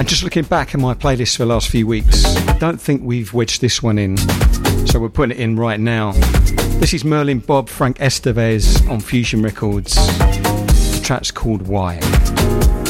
And just looking back at my playlist for the last few weeks, I don't think we've wedged this one in, so we're putting it in right now. This is Merlin Bob, Frank Estevez on Fusion Records. The track's called Why.